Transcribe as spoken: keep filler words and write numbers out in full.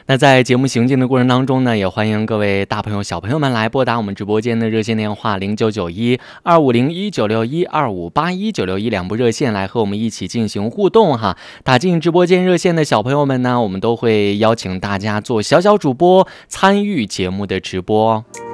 那在节目行进的过程当中呢，也欢迎各位大朋友小朋友们来拨打我们直播间的热线电话零九九一二五零一九六一二五八一九六一两部热线来和我们一起进行互动哈。打进直播间热线的小朋友们呢，我们都会邀请大家做小小主播参与节目的直播。